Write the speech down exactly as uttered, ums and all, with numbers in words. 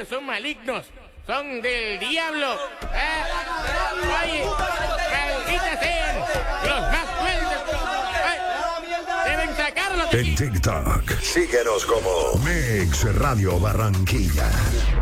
muchachos son malignos, son del diablo. Eh, oye, malditas sean, los más crueles. Eh, deben sacarlos de aquí. En TikTok, síguenos como Mix Radio Barranquilla.